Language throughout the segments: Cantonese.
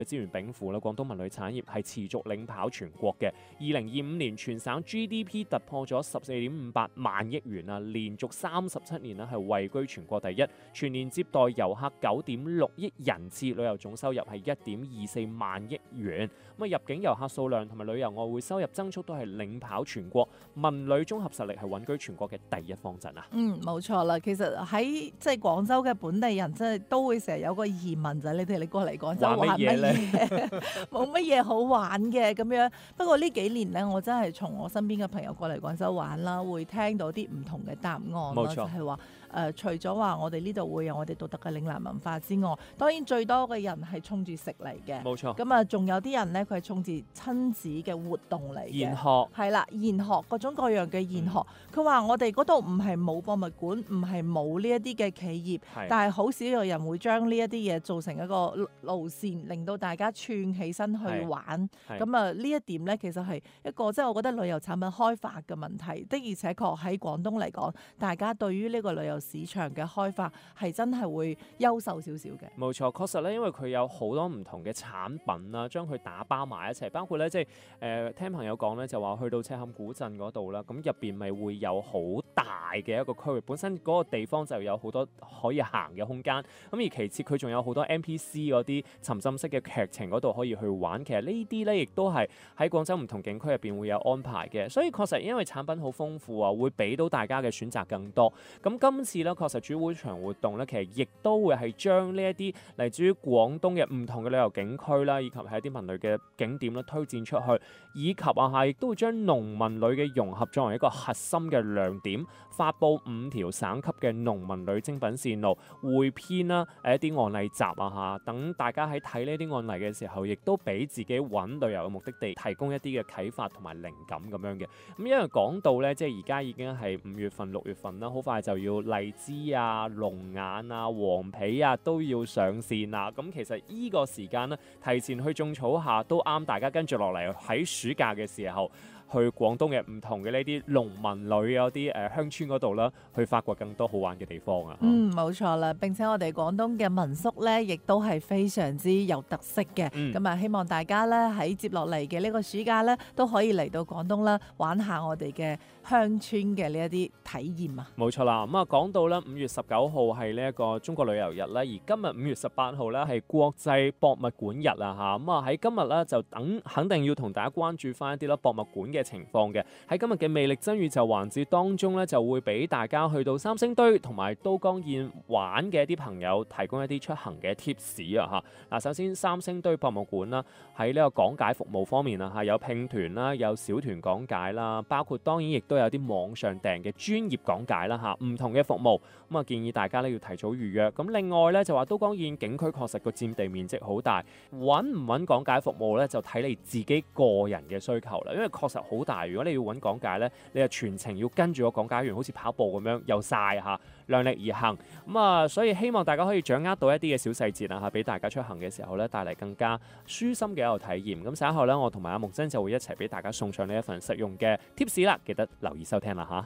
資源稟賦啦，廣東文旅產業係持續領跑全國嘅。2025年全省 GDP 突破咗14.58萬億元啊，連續37年啦係位居全國第一，全年接待遊客9.6億人次，旅遊總收入係1.24萬億元。咁啊，入境遊客數量同埋旅遊外匯收入增速都係領跑全國，文旅綜合實力係穩居全國嘅第一方陣啊。 冇錯啦。其實喺即係廣州嘅本地人，真係都會成日有個疑問就係：你過嚟廣州玩乜嘢？冇乜嘢好玩嘅咁樣。不過呢幾年呢，我真係從我身邊嘅朋友過嚟廣州玩啦，會聽到啲唔同嘅答案啦，就係話除咗話我哋呢度會有我哋獨特嘅嶺南文化之外，當然最多嘅人係衝住食嚟嘅。 冇錯。 咁啊，仲有啲人呢，佢係衝住親子嘅活動嚟嘅。 研學係啦，研學各種各樣嘅研學。佢話我哋嗰度唔係冇博物館，唔係冇呢一啲嘅企業，但係好少有人會將呢一啲嘢做成一個路線，令到大家串起身去玩。咁啊，呢一點呢，其實係一個即係我覺得旅遊產品開發嘅問題。的而且確喺廣東嚟講，大家對於呢個旅遊市場嘅開發係真係會優秀少少嘅。 冇錯，確實咧，因為佢有好多唔同嘅產品啦，將佢打包埋一齊，包括咧即係聽朋友講咧，就話去到赤坎古鎮嗰度啦，咁入邊咪會有好大嘅一個區域，本身嗰個地方就有好多可以行嘅空間。咁而其次佢仲有好多 NPC 嗰啲沉浸式嘅劇情嗰度可以去玩。其實呢啲咧亦都係喺廣州唔同景區入邊會有安排嘅，所以確實因為產品好豐富啊，會俾到大家嘅選擇更多。咁今次咧確實主會場活動咧，其實亦都會係將呢一啲嚟自於廣東嘅唔同嘅旅遊景區啦，以及係一啲文旅嘅景點啦推薦出去，以及亦都會將農民旅嘅融合作為一個核心嘅亮點，發布5條省級嘅農民旅精品線路匯編啦，一啲案例集等大家喺睇呢啲案例嘅時候，亦都俾自己揾旅遊嘅目的地提供一啲嘅啟發同埋靈感咁樣嘅。咁因為講到咧，即係而家已經係5月份、6月份啦，好快就要荔枝啊、龍眼啊、黃皮啊都要上線啦。咁其實呢個時間咧，提前去種草下都啱大家跟住落嚟喺暑假嘅時候，去廣東嘅唔同嘅呢啲農民旅嗰啲鄉村嗰度啦，去發掘更多好玩嘅地方啊！ 冇錯啦。並且我哋廣東嘅民宿咧，亦都係非常之有特色嘅。咁啊，希望大家咧喺接落嚟嘅呢個暑假咧，都可以嚟到廣東啦，玩下我哋嘅鄉村嘅呢一啲體驗啊！ 冇錯啦。咁講到咧5月19號係呢一個中國旅遊日啦，而今日5月18號咧係國際博物館日啊！咁喺今日咧就肯定要同大家關注翻一啲啦博物館嘅情況嘅。喺今日嘅魅力真宇宙環節當中咧，就會俾大家去到三星堆同埋都江堰玩嘅一啲朋友提供一啲出行嘅貼士啊！首先三星堆博物館啦，喺呢個講解服務方面有拼團啦，有小團講解啦，包括當然亦都有啲網上訂嘅專業講解啦唔同嘅服務。咁建議大家咧要提早預約。咁另外咧就話都江堰景區確實個佔地面積好大，揾唔揾講解服務咧就睇你自己個人嘅需求啦。因為確實好大，如果你要揾講解咧，你就全程要跟住個講解員，好似跑步咁樣又曬量力而行。所以希望大家可以掌握到一啲嘅小細節俾大家出行嘅時候咧帶嚟更加舒心嘅一個體驗。咁稍後咧，我同埋阿木真就會一齊俾大家送上呢一份實用嘅貼士啦，記得留意收聽啦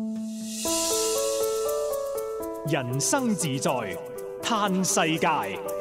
人生自在嘆世界。